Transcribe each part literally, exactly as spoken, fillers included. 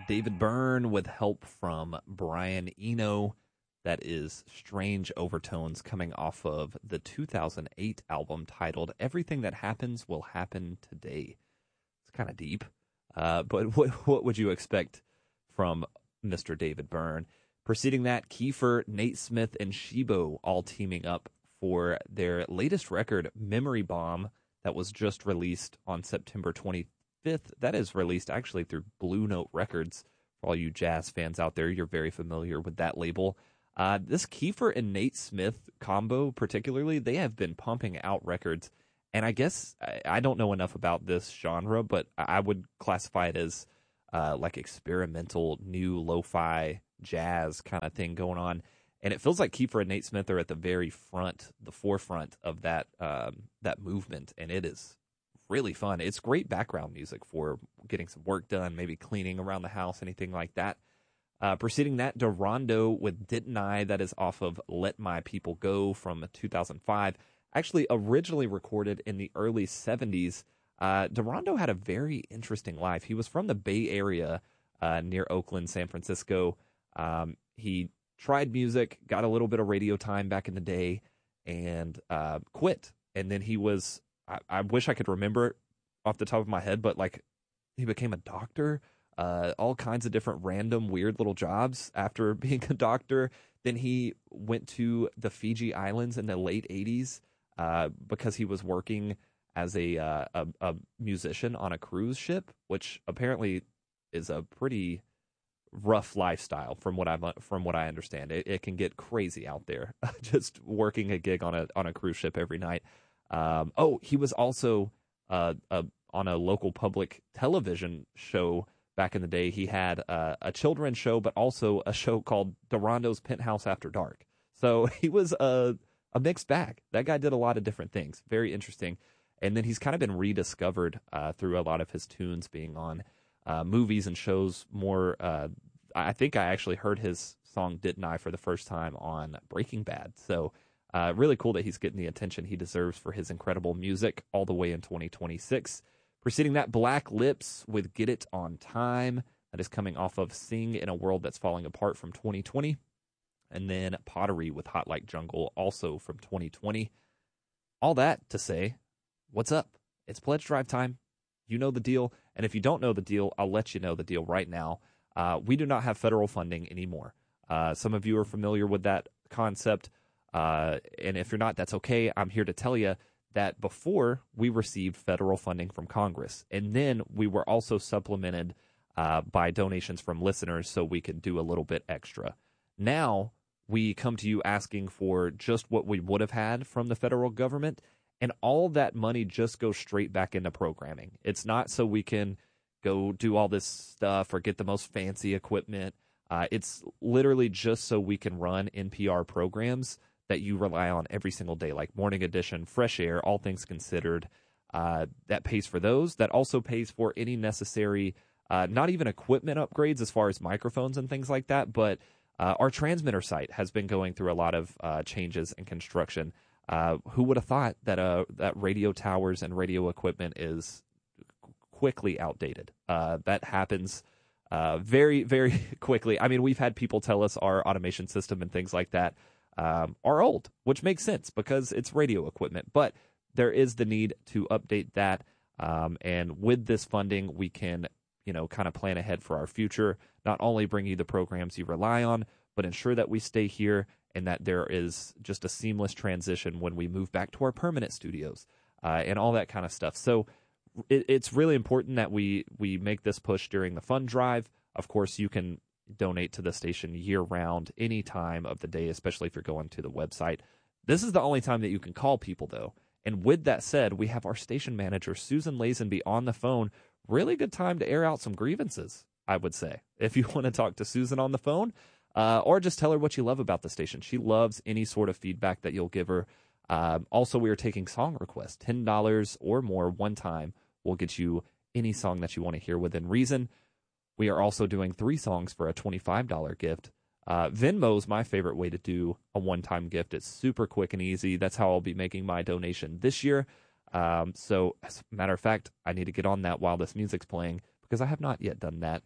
David Byrne with help from Brian Eno. That is Strange Overtones coming off of the two thousand eight album titled Everything That Happens Will Happen Today. It's kind of deep, uh, but what, what would you expect from Mister David Byrne? Preceding that, Kiefer, Nate Smith, and Shibo all teaming up for their latest record, Memory Bomb, that was just released on September twenty-fifth. That is released actually through Blue Note Records. For all you jazz fans out there, you're very familiar with that label. Uh, this Kiefer and Nate Smith combo particularly, they have been pumping out records. And I guess, I, I don't know enough about this genre, but I would classify it as uh, like experimental, new lo-fi jazz kind of thing going on. And it feels like Kiefer and Nate Smith are at the very front, the forefront of that um, that movement. And it is really fun. It's great background music for getting some work done, maybe cleaning around the house, anything like that. Uh, preceding that, Durando with Didn't I, that is off of Let My People Go from two thousand five. Actually, originally recorded in the early seventies. Uh, Durando had a very interesting life. He was from the Bay Area uh, near Oakland, San Francisco. Um, he tried music, got a little bit of radio time back in the day, and uh, quit. And then he was, I, I wish I could remember off the top of my head, but like he became a doctor, uh, all kinds of different random weird little jobs after being a doctor. Then he went to the Fiji Islands in the late eighties uh, because he was working as a, uh, a a musician on a cruise ship, which apparently is a pretty rough lifestyle from what I from what I understand. It, it can get crazy out there, just working a gig on a on a cruise ship every night. Um, oh, he was also uh, a, on a local public television show back in the day. He had uh, a children's show, but also a show called Durando's Penthouse After Dark. So he was a a mixed bag. That guy did a lot of different things. Very interesting. And then he's kind of been rediscovered uh, through a lot of his tunes being on Uh, movies and shows more. Uh, I think I actually heard his song Didn't I for the first time on Breaking Bad. So uh, really cool that he's getting the attention he deserves for his incredible music all the way in twenty twenty-six. Preceding that, Black Lips with Get It On Time. That is coming off of Sing in a World That's Falling Apart from twenty twenty. And then Pottery with Hot Like Jungle, also from twenty twenty. All that to say, what's up? It's Pledge Drive time. You know the deal. And if you don't know the deal, I'll let you know the deal right now. Uh, we do not have federal funding anymore. Uh, some of you are familiar with that concept. Uh, and if you're not, that's okay. I'm here to tell you that before we received federal funding from Congress, and then we were also supplemented uh, by donations from listeners so we could do a little bit extra. Now we come to you asking for just what we would have had from the federal government. And all that money just goes straight back into programming. It's not so we can go do all this stuff or get the most fancy equipment. Uh, it's literally just so we can run N P R programs that you rely on every single day, like Morning Edition, Fresh Air, All Things Considered. Uh, that pays for those. That also pays for any necessary, uh, not even equipment upgrades as far as microphones and things like that, but uh, our transmitter site has been going through a lot of uh, changes and construction. Uh, who would have thought that uh, that radio towers and radio equipment is quickly outdated? Uh, that happens uh, very, very quickly. I mean, we've had people tell us our automation system and things like that um, are old, which makes sense because it's radio equipment. But there is the need to update that. Um, and with this funding, we can, you know, kind of plan ahead for our future, not only bring you the programs you rely on, but ensure that we stay here and that there is just a seamless transition when we move back to our permanent studios uh, and all that kind of stuff. So it, it's really important that we, we make this push during the fund drive. Of course, you can donate to the station year-round, any time of the day, especially if you're going to the website. This is the only time that you can call people, though. And with that said, we have our station manager, Susan Lazenby, on the phone. Really good time to air out some grievances, I would say. If you want to talk to Susan on the phone, Uh, or just tell her what you love about the station. She loves any sort of feedback that you'll give her. Um, also, we are taking song requests. ten dollars or more one time will get you any song that you want to hear within reason. We are also doing three songs for a twenty-five dollars gift. Uh, Venmo is my favorite way to do a one-time gift. It's super quick and easy. That's how I'll be making my donation this year. Um, so, as a matter of fact, I need to get on that while this music's playing because I have not yet done that.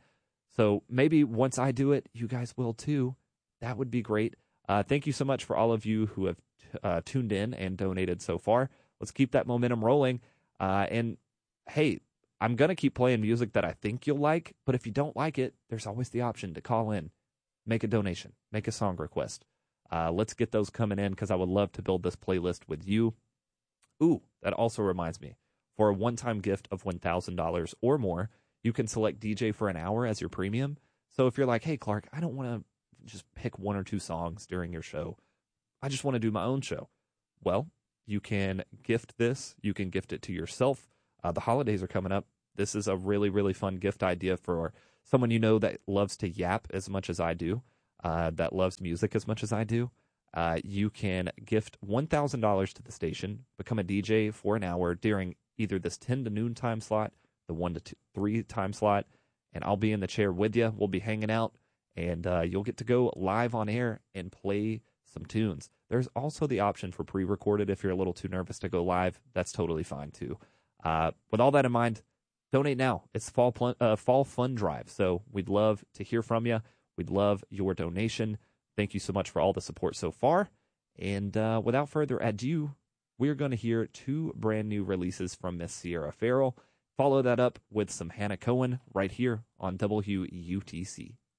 So maybe once I do it, you guys will too. That would be great. Uh, thank you so much for all of you who have t- uh, tuned in and donated so far. Let's keep that momentum rolling. Uh, and hey, I'm going to keep playing music that I think you'll like, but if you don't like it, there's always the option to call in, make a donation, make a song request. Uh, let's get those coming in because I would love to build this playlist with you. Ooh, that also reminds me. For a one-time gift of one thousand dollars or more, you can select D J for an hour as your premium. So if you're like, hey, Clark, I don't want to just pick one or two songs during your show. I just want to do my own show. Well, you can gift this. You can gift it to yourself. Uh, the holidays are coming up. This is a really, really fun gift idea for someone you know that loves to yap as much as I do, uh, that loves music as much as I do. Uh, you can gift one thousand dollars to the station, become a D J for an hour during either this ten to noon time slot, the one to two, three time slot, and I'll be in the chair with you. We'll be hanging out, and uh, you'll get to go live on air and play some tunes. There's also the option for pre-recorded if you're a little too nervous to go live. That's totally fine, too. Uh, with all that in mind, donate now. It's fall, pl- uh, fall fund drive, so we'd love to hear from you. We'd love your donation. Thank you so much for all the support so far. And uh, without further ado, we're going to hear two brand new releases from Miss Sierra Farrell. Follow that up with some Hannah Cohen right here on W U T C.